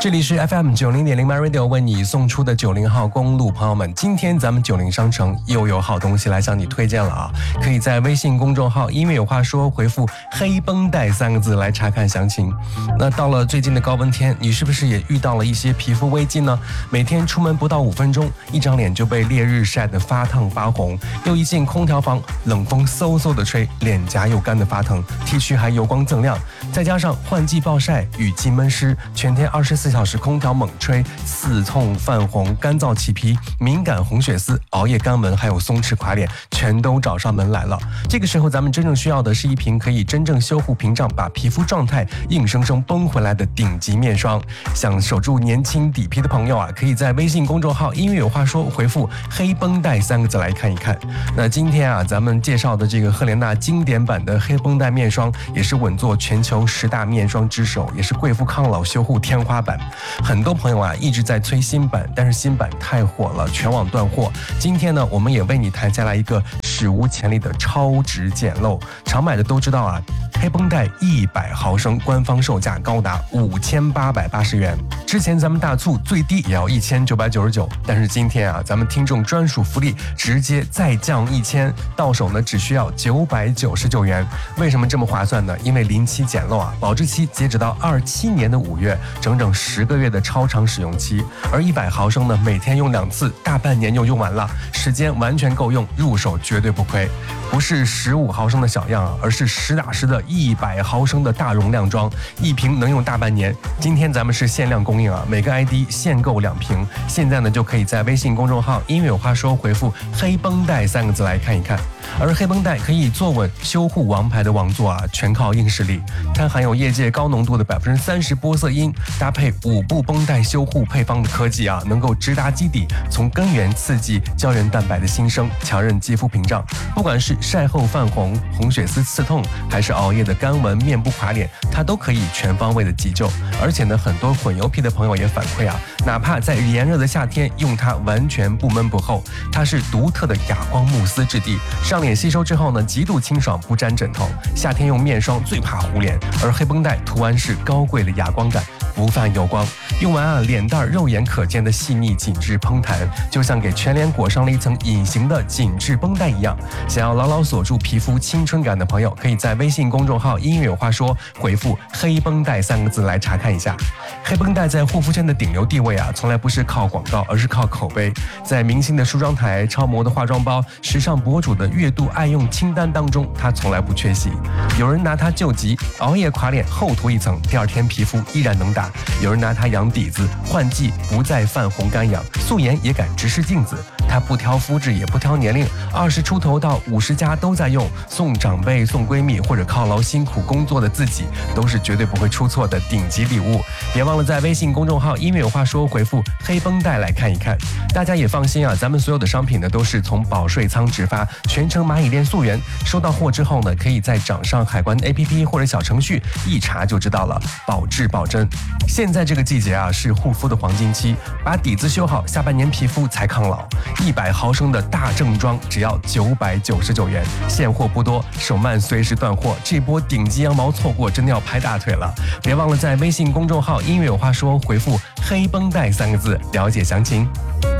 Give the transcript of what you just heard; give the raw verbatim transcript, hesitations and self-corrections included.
这里是 F M 九零点零 My Radio 为你送出的九零号公路朋友们，今天咱们九零商城又有好东西来向你推荐了啊！可以在微信公众号音乐有话说回复黑绷带三个字来查看详情。那到了最近的高温天，你是不是也遇到了一些皮肤危机呢？每天出门不到五分钟，一张脸就被烈日晒得发烫发红，又一进空调房，冷风嗖嗖的吹，脸颊又干得发疼， T 恤还油光锃亮，再加上换季暴晒、雨季闷湿，全天二十四小时空调猛吹，刺痛、泛红、干燥起皮、敏感红血丝、熬夜干纹，还有松弛垮脸，全都找上门来了。这个时候，咱们真正需要的是一瓶可以真正修护屏障，把皮肤状态硬生生绷回来的顶级面霜。想守住年轻底皮的朋友啊，可以在微信公众号音乐有话说回复黑绷带三个字来看一看。那今天啊，咱们介绍的这个赫莲娜经典版的黑绷带面霜，也是稳坐全球十大面霜之首，也是贵妇抗老修护天花板。很多朋友啊一直在催新版，但是新版太火了，全网断货。今天呢，我们也为你谈下来一个史无前例的超值捡漏。常买的都知道啊，黑绷带一百毫升官方售价高达五千八百八十元。之前咱们大促最低也要一千九百九十九，但是今天啊，咱们听众专属福利直接再降一千，到手呢只需要九百九十九元。为什么这么划算呢？因为临期捡漏啊，保质期截止到二七年的五月，整整十个月的超长使用期。而一百毫升呢，每天用两次，大半年就用完了，时间完全够用，入手绝对不亏。不是十五毫升的小样啊，而是实打实的一百毫升的大容量装，一瓶能用大半年。今天咱们是限量供应啊，每个 I D 限购两瓶。现在呢，就可以在微信公众号音乐有话说回复黑绷带三个字来看一看。而黑绷带可以坐稳修护王牌的王座啊，全靠硬实力。它含有业界高浓度的百分之三十玻色因，搭配五步绷带修护配方的科技啊，能够直达基底，从根源刺激胶原蛋白的新生，强韧肌肤屏障。不管是晒后泛红、红血丝刺痛，还是熬夜的干纹、面部垮脸，它都可以全方位的急救。而且呢，很多混油皮的朋友也反馈啊，哪怕在炎热的夏天用它完全不闷不厚。它是独特的哑光慕斯质地，上脸吸收之后呢，极度清爽，不沾枕头。夏天用面霜最怕糊脸，而黑绷带图案是高贵的哑光感，不泛油光。用完啊，脸蛋肉眼可见的细腻紧致嘭弹，就像给全脸裹上了一层隐形的紧致绷带一样。想要牢牢锁住皮肤青春感的朋友，可以在微信公众号音乐有话说回复黑绷带三个字来查看一下。黑绷带在护肤圈的顶流地位啊，从来不是靠广告，而是靠口碑。在明星的梳妆台、超模的化妆包、时尚博主的月度爱用清单当中，它从来不缺席。有人拿它救急，熬夜垮脸厚涂一层，第二天皮肤依然能打；有人拿它养底子，换季不再泛红干痒，素颜也敢直视镜子。它不挑肤质，也不挑年龄，二十出头到五十加都在用，送长辈、送闺蜜或者犒劳辛苦工作的自己，都是绝对不会出错的顶级礼物。别忘了在微信公众号音乐有话说回复黑绷带来看一看。大家也放心啊，咱们所有的商品呢都是从保税仓直发，全程蚂蚁链溯源。收到货之后呢，可以在掌上海关 A P P 或者小程序一查就知道了，保质保真。现在这个季节啊，是护肤的黄金期，把底子修好，下半年皮肤才抗老。一百毫升的大正装只要九百九十九元，现货不多，手慢随时断货。这波顶级羊毛错过，真的要拍大腿了。别忘了在微信公众号音乐有话说回复黑绷带三个字了解详情。